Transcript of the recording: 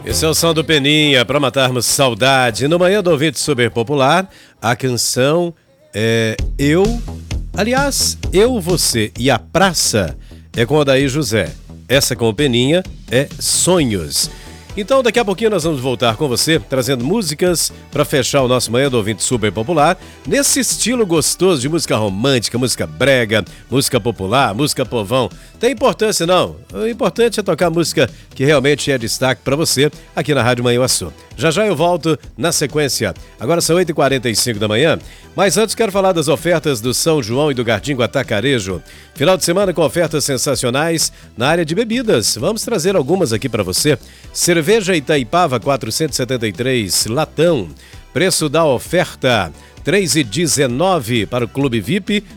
Esse é o som do Peninha, para matarmos saudade. No Manhã do Ouvinte Super Popular, a canção é Aliás, Eu, Você e a Praça é com Odair José. Essa com o Peninha é Sonhos. Então, daqui a pouquinho nós vamos voltar com você, trazendo músicas para fechar o nosso Manhã do Ouvinte Super Popular, nesse estilo gostoso de música romântica, música brega, música popular, música povão. Tem importância não, o importante é tocar música que realmente é destaque para você aqui na Rádio Manhuaçu. Já já eu volto na sequência. Agora são 8h45 da manhã, mas antes quero falar das ofertas do São João e do Gardingo Atacarejo. Final de semana com ofertas sensacionais na área de bebidas. Vamos trazer algumas aqui para você. Cerveja Itaipava 473 latão. Preço da oferta R$ 3,19 para o Clube VIP.